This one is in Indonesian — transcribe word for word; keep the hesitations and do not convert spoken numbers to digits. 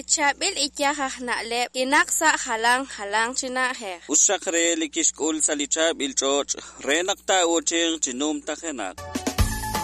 Lichabil ikyahah na'leb inaksa halang halang china he. Usakre likishkul salichab ilchoch renak ta ocheng chinum takenak.